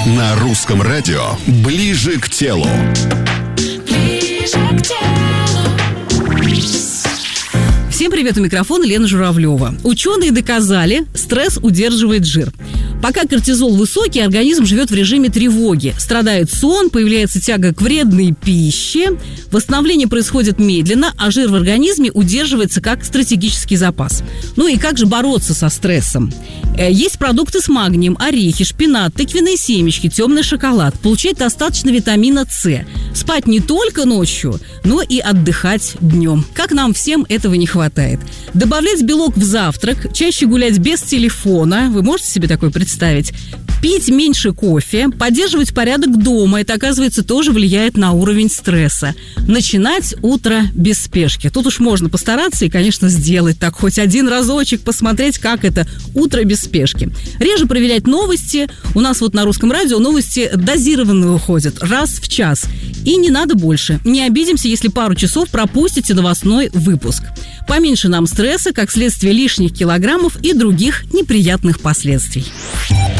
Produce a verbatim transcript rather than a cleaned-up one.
На русском радио «Ближе к телу». Ближе к телу. Всем привет, у микрофона Лена Журавлева. Ученые доказали, стресс удерживает жир. Пока кортизол высокий, организм живет в режиме тревоги. Страдает сон, появляется тяга к вредной пище, восстановление происходит медленно, а жир в организме удерживается как стратегический запас. Ну и как же бороться со стрессом? Есть продукты с магнием, орехи, шпинат, тыквенные семечки, темный шоколад. Получать достаточно витамина С. Спать не только ночью, но и отдыхать днем. Как нам всем этого не хватает. Добавлять белок в завтрак, чаще гулять без телефона. Вы можете себе такое представить? Пить меньше кофе, поддерживать порядок дома. Это, оказывается, тоже влияет на уровень стресса. Начинать утро без спешки. Тут уж можно постараться и, конечно, сделать так хоть один разочек, посмотреть, как это утро без спешки. Реже проверять новости. У нас вот на русском радио новости дозированно выходят, раз в час. И не надо больше. Не обидимся, если пару часов пропустите новостной выпуск. Поменьше нам стресса, как следствие лишних килограммов и других неприятных последствий.